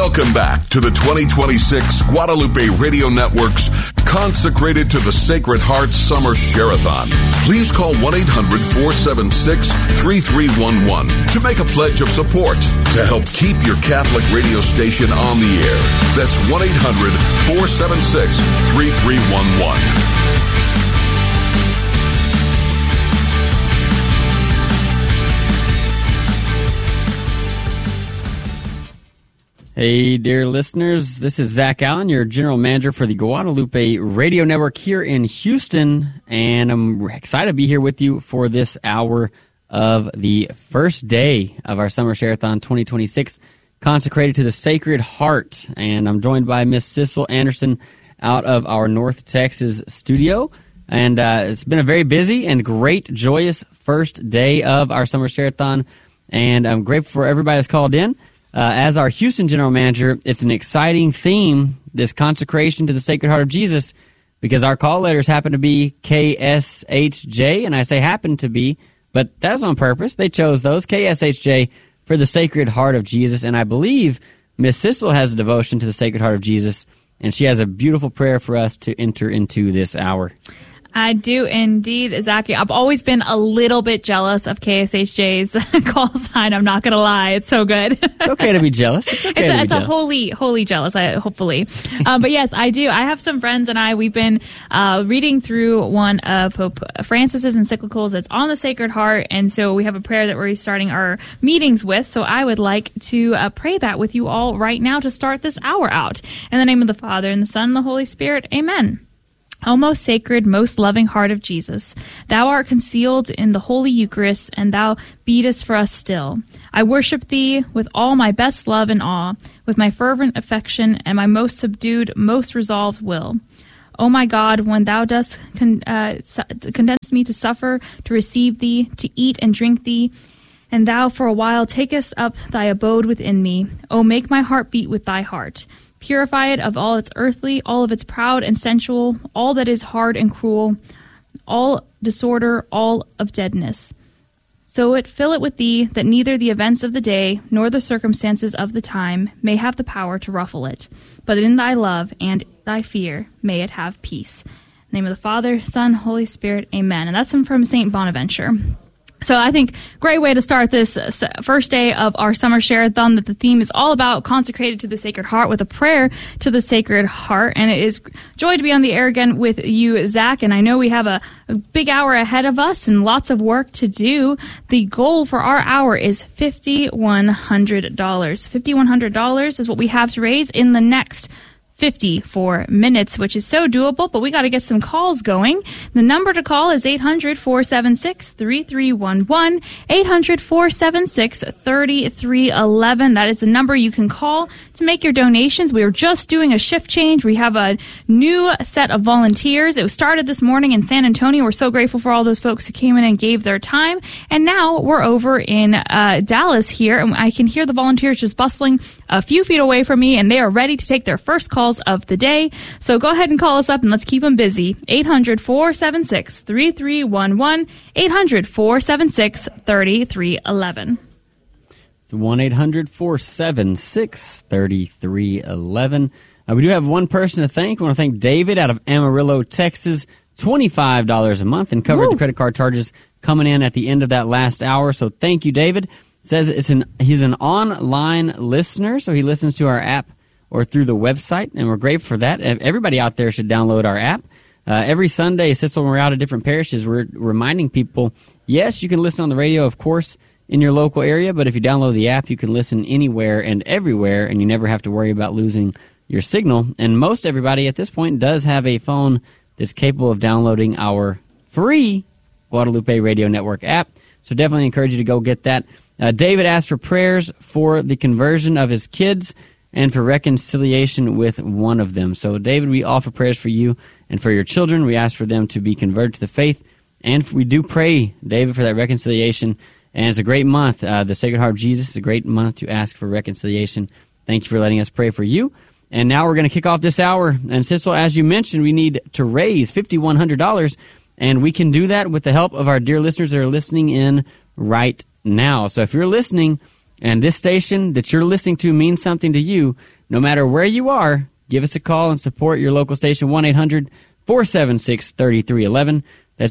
Welcome back to the 2026 Guadalupe Radio Network's Consecrated to the Sacred Heart Summer Share-a-thon. Please call 1-800-476-3311 to make a pledge of support to help keep your Catholic radio station on the air. That's 1-800-476-3311. Hey, dear listeners, this is Zach Allen, your General Manager for the Guadalupe Radio Network here in Houston, and I'm excited to be here with you for this hour of the first day of our Summer Share-a-thon 2026, consecrated to the Sacred Heart, and I'm joined by Miss Sissel Anderson out of our North Texas studio, and it's been a very busy and great, joyous first day of our Summer Share-a-thon, and I'm grateful for everybody that's called in. As our Houston General Manager, it's an exciting theme, this consecration to the Sacred Heart of Jesus, because our call letters happen to be KSHJ, and I say happen to be, but that's on purpose. They chose those, KSHJ, for the Sacred Heart of Jesus, and I believe Miss Sissel has a devotion to the Sacred Heart of Jesus, and she has a beautiful prayer for us to enter into this hour. I do indeed, Zachy. I've always been a little bit jealous of KSHJ's call sign. I'm not going to lie. It's so good. It's okay to be jealous. It's okay to be jealous. It's a holy jealous, hopefully. But yes, I do. I have some friends and we've been reading through one of Pope Francis's encyclicals that's on the Sacred Heart. And so we have a prayer that we're starting our meetings with. So I would like to pray that with you all right now to start this hour out. In the name of the Father, and the Son, and the Holy Spirit. Amen. O most sacred, most loving heart of Jesus, thou art concealed in the Holy Eucharist, and thou beatest for us still. I worship thee with all my best love and awe, with my fervent affection and my most subdued, most resolved will. O my God, when thou dost condense me to suffer, to receive thee, to eat and drink thee, and thou for a while takest up thy abode within me, O make my heart beat with thy heart. Purify it of all its earthly, all of its proud and sensual, all that is hard and cruel, all disorder, all of deadness. So fill it with thee, that neither the events of the day nor the circumstances of the time may have the power to ruffle it, but in thy love and thy fear may it have peace. In the name of the Father, Son, Holy Spirit, amen. And that's from St. Bonaventure. So I think great way to start this first day of our Summer Share-a-thon, that the theme is all about consecrated to the Sacred Heart with a prayer to the Sacred Heart. And it is joy to be on the air again with you, Zach. And I know we have a big hour ahead of us and lots of work to do. The goal for our hour is $5,100. $5,100 is what we have to raise in the next 54 minutes, which is so doable, but we got to get some calls going. The number to call is 800-476-3311, 800-476-3311. That is the number you can call to make your donations. We are just doing a shift change. We have a new set of volunteers. It was started this morning in San Antonio. We're so grateful for all those folks who came in and gave their time. And now we're over in Dallas here, and I can hear the volunteers just bustling a few feet away from me, and they are ready to take their first call of the day. So go ahead and call us up and let's keep them busy. 800-476-3311, 800-476-3311. It's 1-800-476-3311. We do have one person to thank. We want to thank David out of Amarillo, Texas. $25 a month and covered the credit card charges coming in at the end of that last hour. So thank you, David. It says he's an online listener, so he listens to our app or through the website, and we're grateful for that. Everybody out there should download our app. Every Sunday, Sissel, when we're out at different parishes, we're reminding people, yes, you can listen on the radio, of course, in your local area, but if you download the app, you can listen anywhere and everywhere, and you never have to worry about losing your signal. And most everybody at this point does have a phone that's capable of downloading our free Guadalupe Radio Network app, so definitely encourage you to go get that. David asked for prayers for the conversion of his kids and for reconciliation with one of them. So, David, we offer prayers for you and for your children. We ask for them to be converted to the faith, and we do pray, David, for that reconciliation. And it's a great month. The Sacred Heart of Jesus is a great month to ask for reconciliation. Thank you for letting us pray for you. And now we're going to kick off this hour. And, Sissel, as you mentioned, we need to raise $5,100, and we can do that with the help of our dear listeners that are listening in right now. So if you're listening and this station that you're listening to means something to you, no matter where you are, give us a call and support your local station, 1-800-476-3311. That's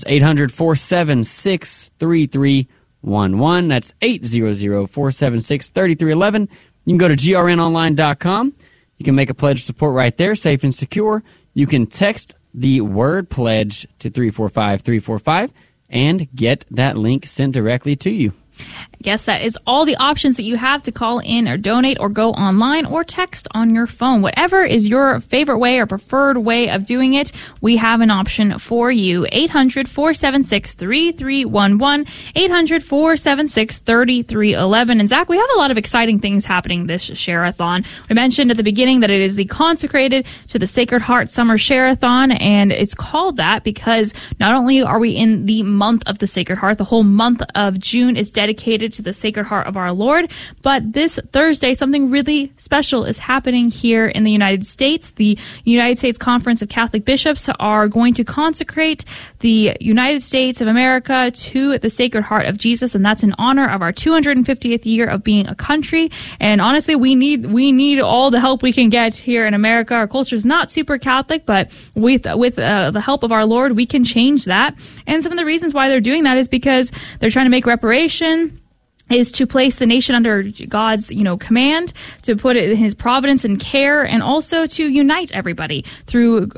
800-476-3311. That's 800-476-3311. You can go to grnonline.com. You can make a pledge of support right there, safe and secure. You can text the word pledge to 345-345 and get that link sent directly to you. Yes, that is all the options that you have to call in or donate or go online or text on your phone. Whatever is your favorite way or preferred way of doing it, we have an option for you. 800-476-3311, 800-476-3311. And Zach, we have a lot of exciting things happening this Share-a-thon. We mentioned at the beginning that it is the Consecrated to the Sacred Heart Summer Share-a-thon, and it's called that because not only are we in the month of the Sacred Heart, the whole month of June is dedicated to the Sacred Heart of our Lord. But this Thursday, something really special is happening here in the United States. The United States Conference of Catholic Bishops are going to consecrate the United States of America to the Sacred Heart of Jesus, and that's in honor of our 250th year of being a country. And honestly, we need all the help we can get here in America. Our culture is not super Catholic, but with the help of our Lord, we can change that. And some of the reasons why they're doing that is because they're trying to make reparation, is to place the nation under God's, command, to put it in His providence and care, and also to unite everybody through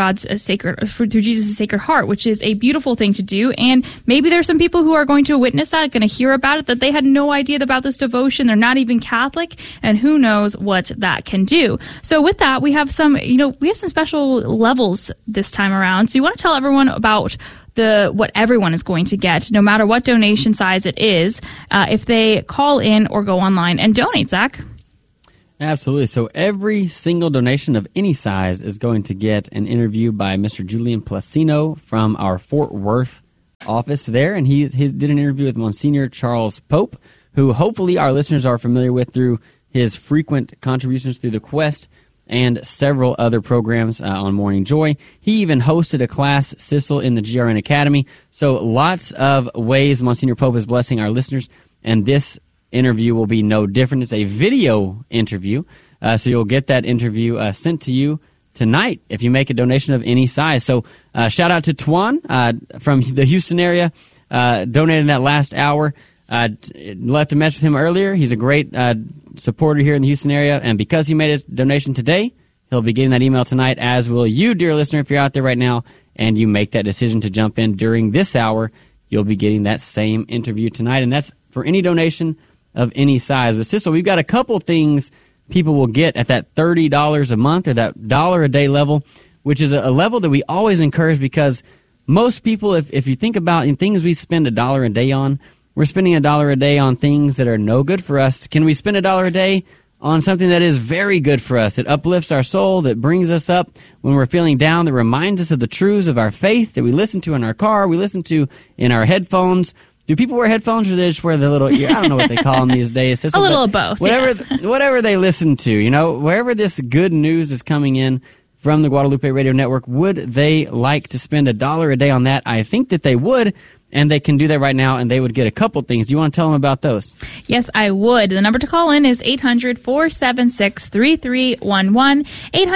through Jesus' Sacred Heart, which is a beautiful thing to do. And maybe there's some people who are going to witness that, going to hear about it, that they had no idea about this devotion. They're not even Catholic, and who knows what that can do. So with that, we have some special levels this time around. So you want to tell everyone about what everyone is going to get, no matter what donation size it is, if they call in or go online and donate, Zach? Absolutely. So every single donation of any size is going to get an interview by Mr. Julian Placino from our Fort Worth office there, and he did an interview with Monsignor Charles Pope, who hopefully our listeners are familiar with through his frequent contributions through the Quest and several other programs on Morning Joy. He even hosted a class, Sissel, in the GRN Academy. So lots of ways Monsignor Pope is blessing our listeners, and this interview will be no different. It's a video interview, so you'll get that interview sent to you tonight if you make a donation of any size. So shout out to Twan from the Houston area, donated that last hour. Left a message with him earlier. He's a great supporter here in the Houston area, and because he made a donation today, he'll be getting that email tonight, as will you, dear listener, if you're out there right now and you make that decision to jump in during this hour. You'll be getting that same interview tonight, and that's for any donation of any size. But Sissel, we've got a couple things people will get at that $30 a month or that $1 a day level, which is a level that we always encourage, because most people, if you think about things we spend $1 a day on, we're spending $1 a day on things that are no good for us. Can we spend $1 a day on something that is very good for us, that uplifts our soul, that brings us up when we're feeling down, that reminds us of the truths of our faith, that we listen to in our car, we listen to in our headphones? Do people wear headphones, or they just wear the little ear? I don't know what they call them these days. A little of both. Whatever they listen to, wherever this good news is coming in from the Guadalupe Radio Network, would they like to spend $1 a day on that? I think that they would. And they can do that right now, and they would get a couple things. Do you want to tell them about those? Yes, I would. The number to call in is 800-476-3311,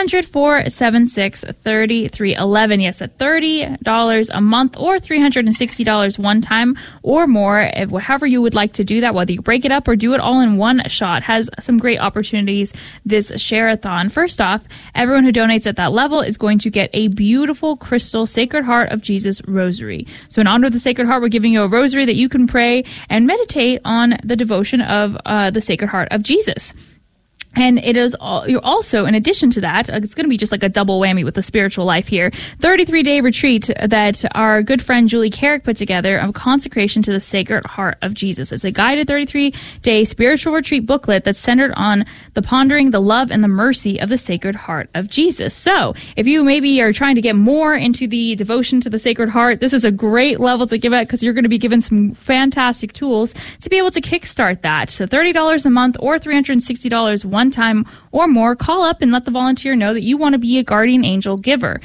800-476-3311. Yes, at $30 a month or $360 one time or more, however you would like to do that, whether you break it up or do it all in one shot, has some great opportunities this Share-a-thon. First off, everyone who donates at that level is going to get a beautiful crystal Sacred Heart of Jesus rosary. So in honor of the Sacred Heart, we're giving you a rosary that you can pray and meditate on the devotion of the Sacred Heart of Jesus. And it is you're also, in addition to that, it's going to be just like a double whammy with the spiritual life here. 33-day retreat that our good friend Julie Carrick put together of consecration to the Sacred Heart of Jesus. It's a guided 33-day spiritual retreat booklet that's centered on the pondering the love and the mercy of the Sacred Heart of Jesus. So if you maybe are trying to get more into the devotion to the Sacred Heart, this is a great level to give it, because you're going to be given some fantastic tools to be able to kickstart that. So $30 a month or $360 one one time or more, call up and let the volunteer know that you want to be a guardian angel giver.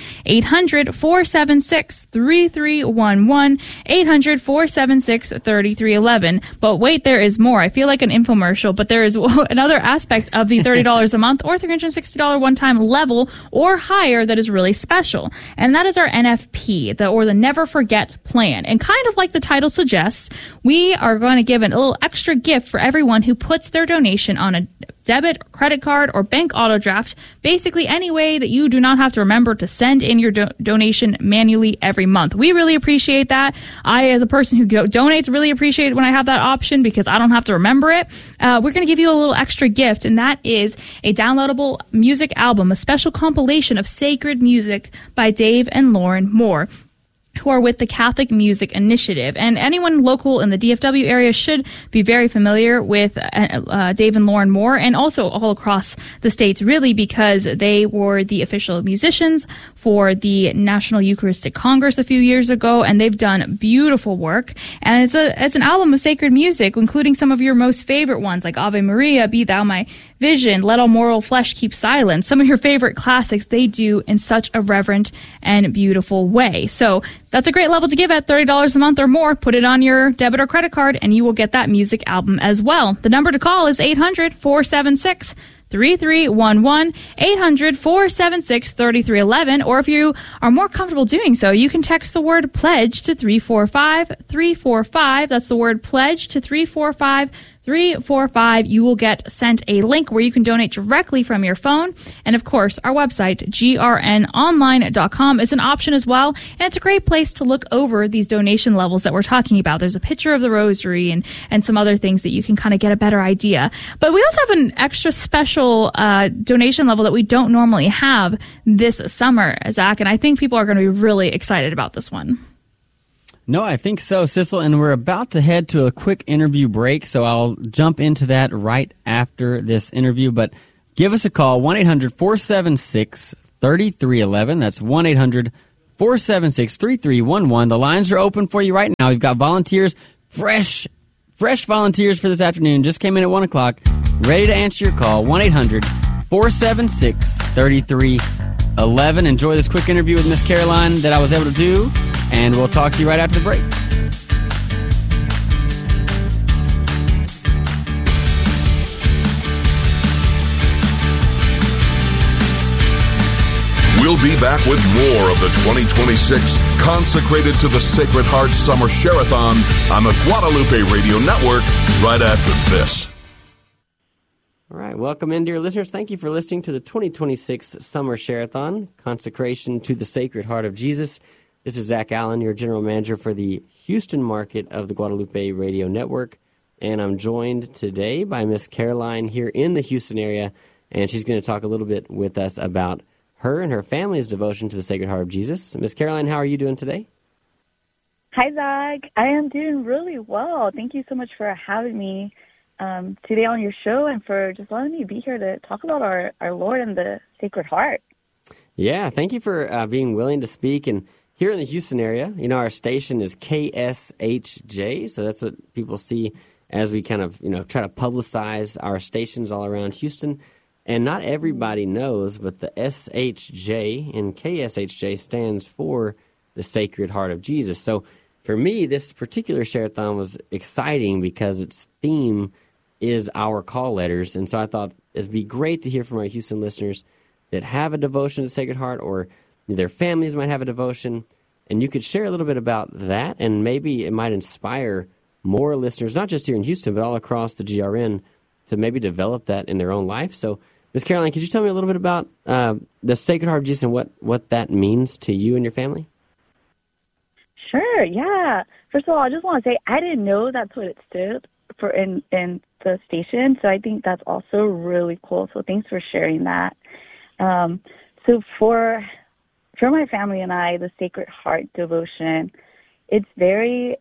800-476-3311, 800-476-3311. But wait, there is more. I feel like an infomercial, but there is another aspect of the $30 a month or $360 one-time level or higher that is really special. And that is our NFP, the Never Forget plan. And kind of like the title suggests, we are going to give a little extra gift for everyone who puts their donation on a debit, credit card, or bank auto draft, basically any way that you do not have to remember to send in your donation manually every month. We really appreciate that. I, as a person who donates, really appreciate it when I have that option because I don't have to remember it. We're going to give you a little extra gift, and that is a downloadable music album, a special compilation of sacred music by Dave and Lauren Moore, who are with the Catholic Music Initiative. And anyone local in the DFW area should be very familiar with Dave and Lauren Moore, and also all across the states, really, because they were the official musicians for the National Eucharistic Congress a few years ago, and they've done beautiful work. And it's an album of sacred music, including some of your most favorite ones, like Ave Maria, Be Thou My Vision, Let All Mortal Flesh Keep Silent. Some of your favorite classics they do in such a reverent and beautiful way. So that's a great level to give at $30 a month or more. Put it on your debit or credit card, and you will get that music album as well. The number to call is 800-476-3311, 800-476-3311, or if you are more comfortable doing so, you can text the word pledge to 345-345. That's the word pledge to 345-345. You will get sent a link where you can donate directly from your phone. And of course, our website, grnonline.com, is an option as well. And it's a great place to look over these donation levels that we're talking about. There's a picture of the rosary and some other things that you can kind of get a better idea. But we also have an extra special donation level that we don't normally have this summer, Zach. And I think people are going to be really excited about this one. No, I think so, Sissel, and we're about to head to a quick interview break, so I'll jump into that right after this interview. But give us a call, 1-800-476-3311. That's 1-800-476-3311. The lines are open for you right now. We've got volunteers, fresh volunteers for this afternoon. Just came in at 1 o'clock, ready to answer your call, 1-800-476-3311. Enjoy this quick interview with Miss Caroline that I was able to do, and we'll talk to you right after the break. We'll be back with more of the 2026 Consecrated to the Sacred Heart Summer Share-a-thon on the Guadalupe Radio Network right after this. All right, welcome in, dear listeners. Thank you for listening to the 2026 Summer Share-a-thon, Consecration to the Sacred Heart of Jesus. This is Zach Allen, your general manager for the Houston market of the Guadalupe Radio Network, and I'm joined today by Miss Caroline here in the Houston area, and she's going to talk a little bit with us about her and her family's devotion to the Sacred Heart of Jesus. Miss Caroline, how are you doing today? Hi, Zach. I am doing really well. Thank you so much for having me today on your show and for just letting me be here to talk about our Lord and the Sacred Heart. Yeah, thank you for being willing to speak. And here in the Houston area, you know, our station is KSHJ, so that's what people see as we kind of, try to publicize our stations all around Houston. And not everybody knows, but the SHJ in KSHJ stands for the Sacred Heart of Jesus. So for me, this particular share-a-thon was exciting because its theme is our call letters. And so I thought it'd be great to hear from our Houston listeners that have a devotion to the Sacred Heart, or their families might have a devotion. And you could share a little bit about that, and maybe it might inspire more listeners, not just here in Houston, but all across the GRN, to maybe develop that in their own life. So, Ms. Caroline, could you tell me a little bit about the Sacred Heart of Jesus and what that means to you and your family? Sure, yeah. First of all, I just want to say I didn't know that's what it stood for in the station, so I think that's also really cool. So thanks for sharing that. So for my family and I, the Sacred Heart devotion, it's very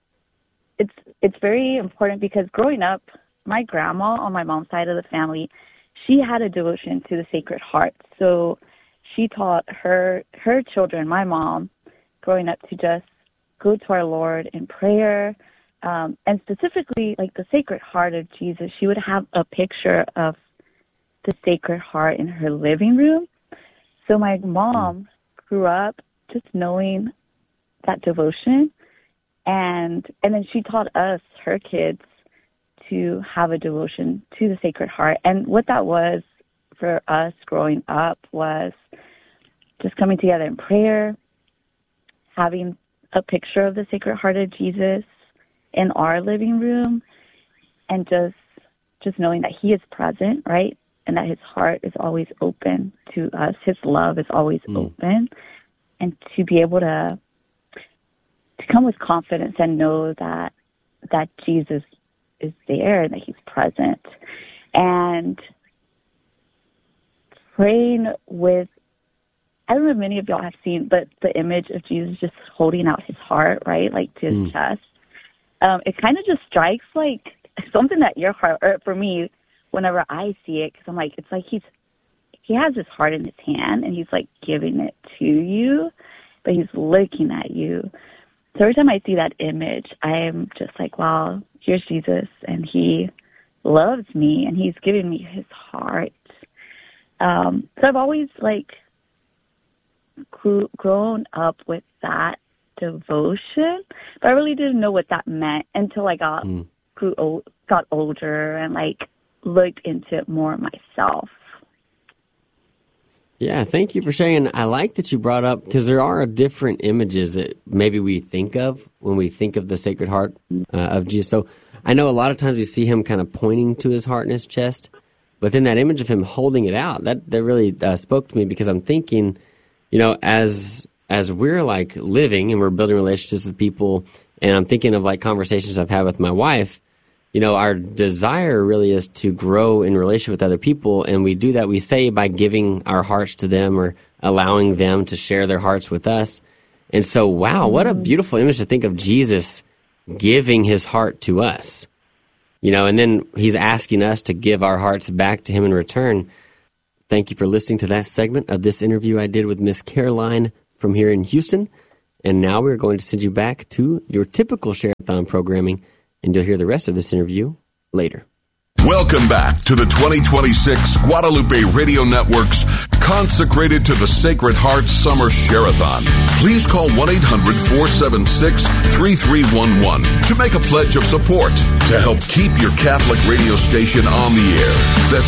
important because growing up, my grandma on my mom's side of the family, she had a devotion to the Sacred Heart. So she taught her children, my mom, growing up, to just go to our Lord in prayer, and specifically like the Sacred Heart of Jesus. She would have a picture of the Sacred Heart in her living room. So my mom grew up just knowing that devotion, and then she taught us, her kids, to have a devotion to the Sacred Heart. And what that was for us growing up was just coming together in prayer, having a picture of the Sacred Heart of Jesus in our living room, and just knowing that he is present, right? And that his heart is always open to us. His love is always open. And to be able to come with confidence and know that Jesus is there and that he's present. And praying with, I don't know if many of y'all have seen, but the image of Jesus just holding out his heart, right, like to his chest. It kind of just strikes like something that your heart, or for me, whenever I see it, because I'm like, it's like he has his heart in his hand and he's like giving it to you, but he's looking at you. So every time I see that image, I'm just like, wow, here's Jesus, and he loves me, and he's giving me his heart. So I've always like grown up with that devotion, but I really didn't know what that meant until I got older and like looked into it more myself. Yeah, thank you for sharing. I like that you brought up, because there are different images that maybe we think of when we think of the Sacred Heart of Jesus. So I know a lot of times we see him kind of pointing to his heart in his chest, but then that image of him holding it out, that really spoke to me, because I'm thinking, you know, as we're like living and we're building relationships with people, and I'm thinking of like conversations I've had with my wife, you know, our desire really is to grow in relationship with other people, and we do that, we say, by giving our hearts to them or allowing them to share their hearts with us. And so, wow, what a beautiful image to think of Jesus giving his heart to us. You know, and then he's asking us to give our hearts back to him in return. Thank you for listening to that segment of this interview I did with Miss Caroline from here in Houston. And now we're going to send you back to your typical Share-a-thon programming, and you'll hear the rest of this interview later. Welcome back to the 2026 Guadalupe Radio Network's Consecrated to the Sacred Heart Summer Share-a-thon. Please call 1-800-476-3311 to make a pledge of support to help keep your Catholic radio station on the air. That's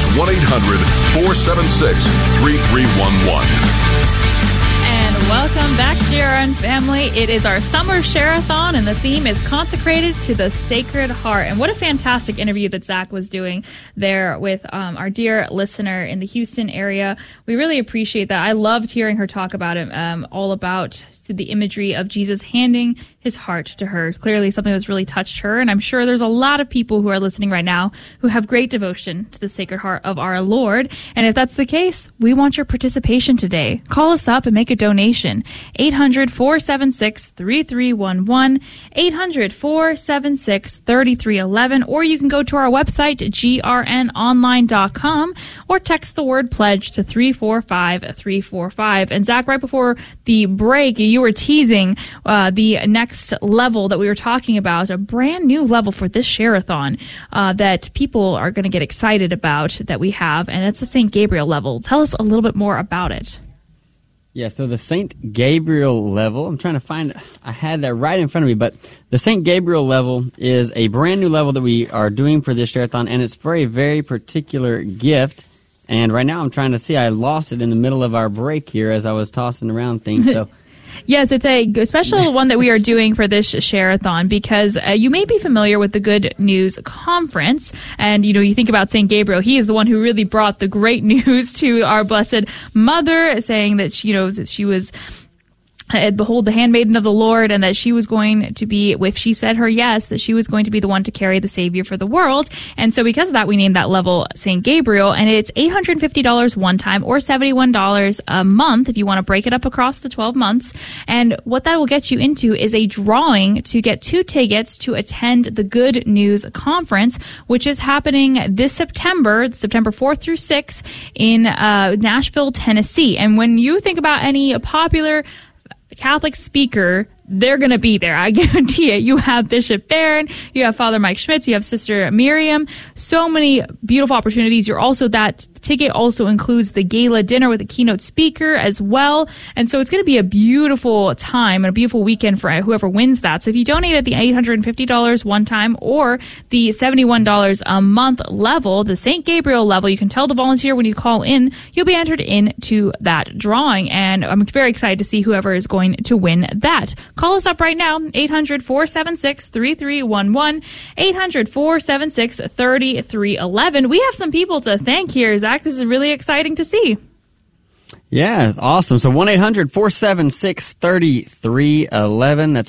1-800-476-3311. Welcome back, JRN family. It is our summer share-a-thon, and the theme is Consecrated to the Sacred Heart. And what a fantastic interview that Zach was doing there with our dear listener in the Houston area. We really appreciate that. I loved hearing her talk about it, all about the imagery of Jesus handing his heart to her. Clearly something that's really touched her, and I'm sure there's a lot of people who are listening right now who have great devotion to the Sacred Heart of our Lord. And if that's the case, we want your participation today. Call us up and make a donation. 800-476-3311, 800-476-3311, or you can go to our website, grnonline.com, or text the word pledge to 345-345. And Zach, right before the break, you were teasing the next level that we were talking about, a brand new level for this share-a-thon that people are going to get excited about that we have, and it's the St. Gabriel level. Tell us a little bit more about it. Yeah, so the St. Gabriel level, I'm trying to find, I had that right in front of me, but the St. Gabriel level is a brand new level that we are doing for this share-a-thon, and it's for a very particular gift. And right now I'm trying to see, I lost it in the middle of our break here as I was tossing around things, so... Yes, it's a special one that we are doing for this share-a-thon, because you may be familiar with the Good News Conference. And, you know, you think about St. Gabriel, he is the one who really brought the great news to our Blessed Mother, saying that, you know, that she was... behold the handmaiden of the Lord, and that she was going to be, if she said her yes, that she was going to be the one to carry the Savior for the world. And so because of that, we named that level St. Gabriel, and it's $850 one time, or $71 a month if you want to break it up across the 12 months. And what that will get you into is a drawing to get 2 tickets to attend the Good News Conference, which is happening this September 4th through 6th in Nashville, Tennessee. And when you think about any popular Catholic speaker they're going to be there. I guarantee it. You have Bishop Barron, you have Father Mike Schmitz, you have Sister Miriam. So many beautiful opportunities. That ticket also includes the gala dinner with a keynote speaker as well. And so it's going to be a beautiful time and a beautiful weekend for whoever wins that. So if you donate at the $850 one time or the $71 a month level, the St. Gabriel level, you can tell the volunteer when you call in, you'll be entered into that drawing. And I'm very excited to see whoever is going to win that. Call us up right now, 800-476-3311, 800-476-3311. We have some people to thank here, Zach. This is really exciting to see. Yeah, awesome. So 1-800-476-3311. That's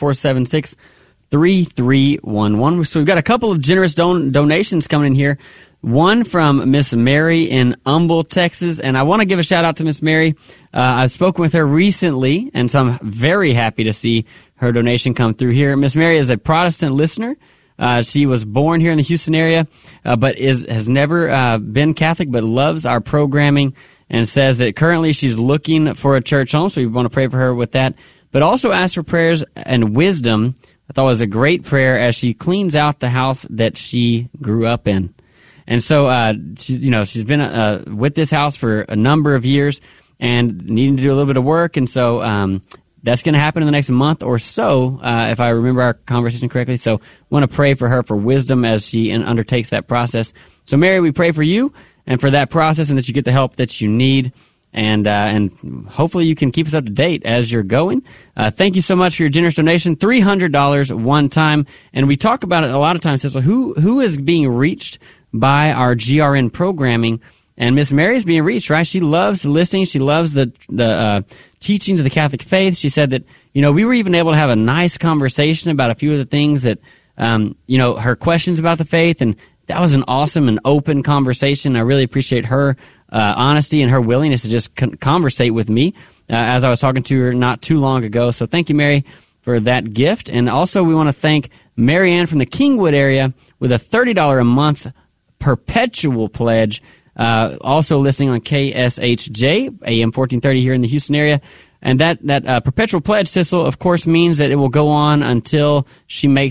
800-476-3311. So we've got a couple of generous donations coming in here. One from Miss Mary in Humble, Texas. And I want to give a shout out to Miss Mary. I've spoken with her recently, and so I'm very happy to see her donation come through here. Miss Mary is a Protestant listener. She was born here in the Houston area, but has never been Catholic, but loves our programming and says that currently she's looking for a church home. So we want to pray for her with that, but also ask for prayers and wisdom. I thought it was a great prayer as she cleans out the house that she grew up in. And so, she's been with this house for a number of years and needing to do a little bit of work. And so, that's going to happen in the next month or so, if I remember our conversation correctly. So, want to pray for her for wisdom as she undertakes that process. So, Mary, we pray for you and for that process, and that you get the help that you need. And hopefully you can keep us up to date as you're going. Thank you so much for your generous donation, $300 one time. And we talk about it a lot of times. So who is being reached by our GRN programming? And Miss Mary is being reached, right? She loves listening. She loves the teachings of the Catholic faith. She said that, we were even able to have a nice conversation about a few of the things that, her questions about the faith. And that was an awesome and open conversation. I really appreciate her honesty and her willingness to just conversate with me as I was talking to her not too long ago. So thank you, Mary, for that gift. And also we want to thank Mary Ann from the Kingwood area with a $30 a month perpetual pledge. Also listening on KSHJ, AM 1430 here in the Houston area. And that perpetual pledge, Sissel, of course, means that it will go on until she makes